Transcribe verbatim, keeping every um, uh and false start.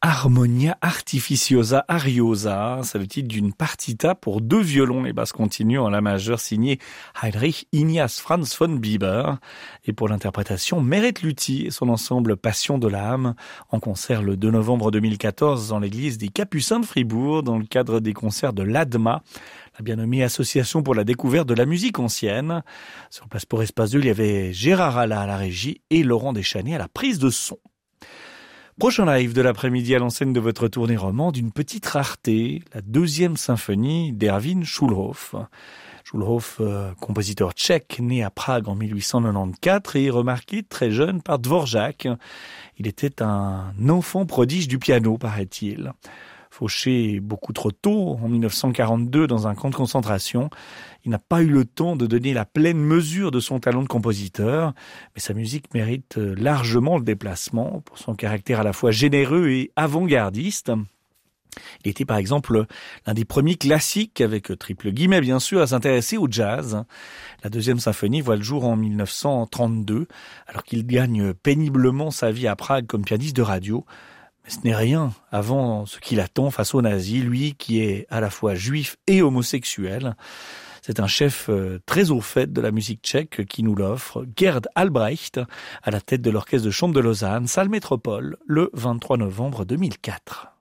Harmonia Artificiosa Ariosa, c'est le titre d'une partita pour deux violons et basses continues en la majeure signée Heinrich Ignaz Franz von Bieber et pour l'interprétation Meret Luthi et son ensemble Passion de l'âme en concert le deux novembre deux mille quatorze dans l'église des Capucins de Fribourg dans le cadre des concerts de l'A D M A, la bien nommée Association pour la découverte de la musique ancienne. Sur place pour Espace deux, il y avait Gérard Alla à la régie et Laurent Deschanets à la prise de son. Prochain live de l'après-midi à l'enseigne de votre tournée romande, une petite rareté, la deuxième symphonie d'Erwin Schulhoff. Schulhoff, euh, compositeur tchèque, né à Prague en mille huit cent quatre-vingt-quatorze et remarqué très jeune par Dvorak. Il était un enfant prodige du piano, paraît-il. Fauché beaucoup trop tôt, en mille neuf cent quarante-deux, dans un camp de concentration, il n'a pas eu le temps de donner la pleine mesure de son talent de compositeur, mais sa musique mérite largement le déplacement pour son caractère à la fois généreux et avant-gardiste. Il était par exemple l'un des premiers classiques, avec triple guillemets bien sûr, à s'intéresser au jazz. La deuxième symphonie voit le jour en mille neuf cent trente-deux, alors qu'il gagne péniblement sa vie à Prague comme pianiste de radio. Mais ce n'est rien avant ce qu'il attend face aux nazis, lui qui est à la fois juif et homosexuel. C'est un chef très au fait de la musique tchèque qui nous l'offre, Gerd Albrecht, à la tête de l'orchestre de chambre de Lausanne, salle Métropole, le vingt-trois novembre deux mille quatre.